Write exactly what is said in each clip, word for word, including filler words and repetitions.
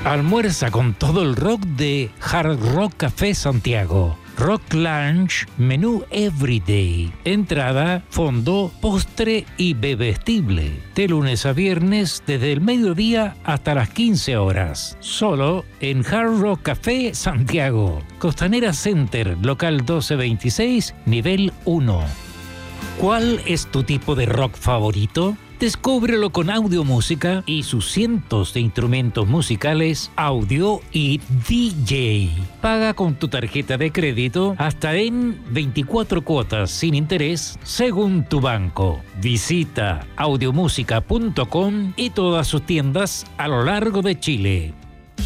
Almuerza con todo el rock de Hard Rock Café Santiago. Rock Lunch, menú Everyday. Entrada, fondo, postre y bebestible. De lunes a viernes, desde el mediodía hasta las quince horas. Solo en Hard Rock Café Santiago. Costanera Center, local doce veintiséis, nivel uno. ¿Cuál es tu tipo de rock favorito? Descúbrelo con Audio Música y sus cientos de instrumentos musicales, audio y D J. Paga con tu tarjeta de crédito hasta en veinticuatro cuotas sin interés según tu banco. Visita audiomúsica punto com y todas sus tiendas a lo largo de Chile.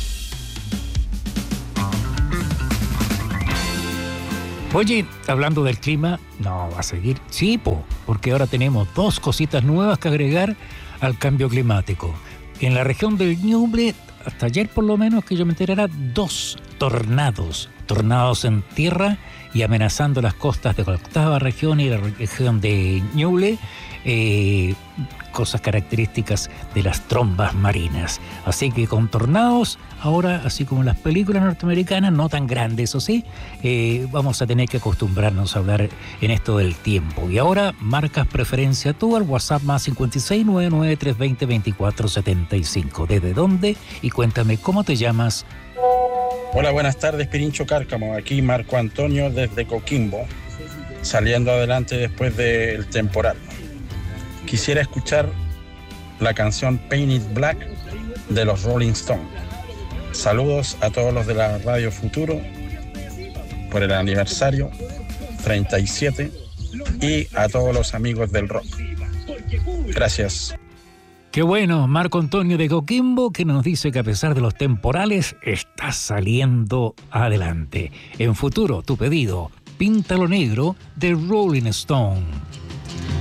Oye, hablando del clima, no, va a seguir. Sí, po, porque ahora tenemos dos cositas nuevas que agregar al cambio climático. En la región del Ñuble, hasta ayer por lo menos que yo me enterara, dos tornados. Tornados en tierra y amenazando las costas de la octava región y la región de Ñuble. Eh, cosas características de las trombas marinas. Así que con tornados, ahora, así como en las películas norteamericanas, no tan grandes, eso sí, eh, vamos a tener que acostumbrarnos a hablar en esto del tiempo. Y ahora marcas preferencia tú al WhatsApp más cincuenta y seis, noventa y nueve, trescientos veinte, veinticuatro setenta y cinco. ¿Desde dónde? Y cuéntame cómo te llamas. Hola, buenas tardes, Pirincho Cárcamo. Aquí Marco Antonio desde Coquimbo, saliendo adelante después del temporal. Quisiera escuchar la canción Painted Black de los Rolling Stones. Saludos a todos los de la Radio Futuro por el aniversario treinta y siete y a todos los amigos del rock. Gracias. Qué bueno, Marco Antonio de Coquimbo, que nos dice que a pesar de los temporales está saliendo adelante. En Futuro, tu pedido, Píntalo Negro de Rolling Stone.